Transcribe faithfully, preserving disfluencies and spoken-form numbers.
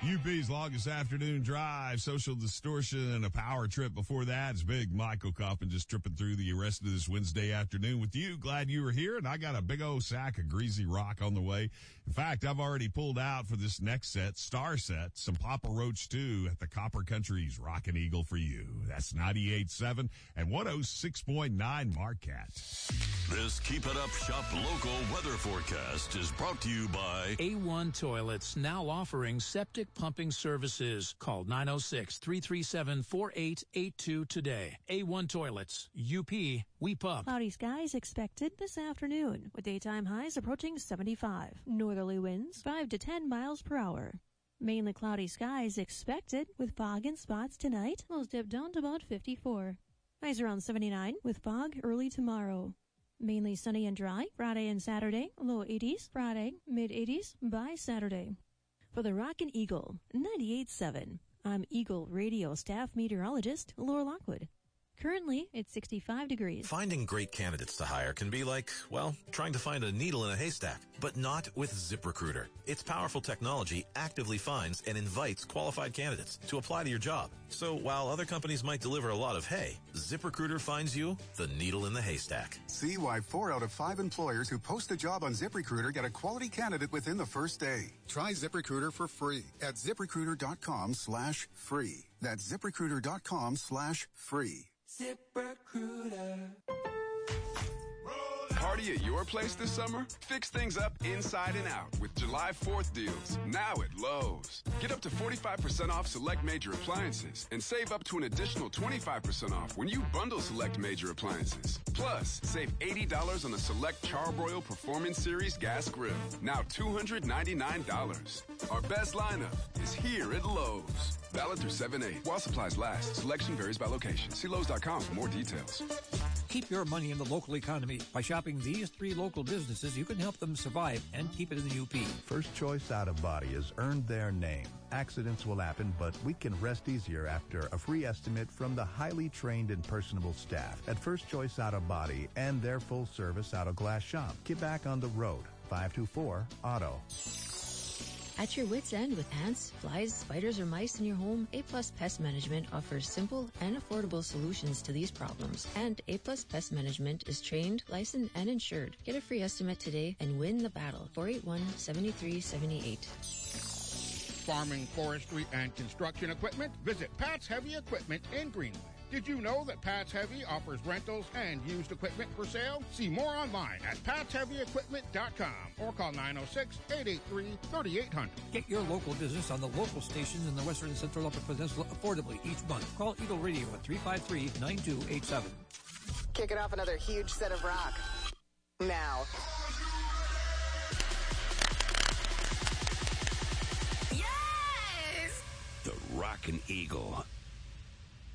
U P's longest afternoon drive, social distortion, and a power trip before that. It's big Michael Coffin just tripping through the rest of this Wednesday afternoon with you. Glad you were here, and I got a big old sack of greasy rock on the way. In fact, I've already pulled out for this next set, star set, some Papa Roach too at the Copper Country's Rockin' Eagle for you. That's ninety-eight point seven and one oh six point nine Marquette. This Keep It Up Shop local weather forecast is brought to you by A one Toilets, now offering septic pumping services. Call nine oh six, three three seven, four eight eight two today. A one Toilets, U P, we pump. Cloudy skies expected this afternoon, with daytime highs approaching seventy-five. Northerly winds five to ten miles per hour. Mainly cloudy skies expected, with fog in spots tonight. Lows dip down to about fifty-four. Highs around seventy-nine, with fog early tomorrow. Mainly sunny and dry Friday and Saturday, low eighties. Friday, mid-eighties by Saturday. For the Rockin' Eagle, ninety-eight point seven, I'm Eagle Radio staff meteorologist Laura Lockwood. Currently, it's sixty-five degrees. Finding great candidates to hire can be like, well, trying to find a needle in a haystack, but not with ZipRecruiter. Its powerful technology actively finds and invites qualified candidates to apply to your job. So while other companies might deliver a lot of hay, ZipRecruiter finds you the needle in the haystack. See why four out of five employers who post a job on ZipRecruiter get a quality candidate within the first day. Try ZipRecruiter for free at ZipRecruiter.com slash free. That's ZipRecruiter.com slash free. ZipRecruiter. Party at your place this summer? Fix things up inside and out with July fourth deals, now at Lowe's. Get up to forty-five percent off select major appliances and save up to an additional twenty-five percent off when you bundle select major appliances. Plus, save eighty dollars on the select Charbroil Performance Series gas grill, now two hundred ninety-nine dollars. Our best lineup is here at Lowe's. Valid through seven eight. While supplies last, selection varies by location. See Lowe's dot com for more details. Keep your money in the local economy. By shopping these three local businesses, you can help them survive and keep it in the U P. First Choice Auto Body has earned their name. Accidents will happen, but we can rest easier after a free estimate from the highly trained and personable staff at First Choice Auto Body and their full-service auto glass shop. Get back on the road. five two four auto. At your wit's end with ants, flies, spiders, or mice in your home, A-Plus Pest Management offers simple and affordable solutions to these problems. And A-Plus Pest Management is trained, licensed, and insured. Get a free estimate today and win the battle. four eight one, seven three seven eight. Farming, forestry, and construction equipment? Visit Pat's Heavy Equipment in Greenway. Did you know that Pat's Heavy offers rentals and used equipment for sale? See more online at pats heavy equipment dot com or call nine oh six, eight eight three, three eight hundred. Get your local business on the local stations in the Western and Central Upper Peninsula affordably each month. Call Eagle Radio at three five three, nine two eight seven. Kicking off another huge set of rock. Now. The Rockin' Eagle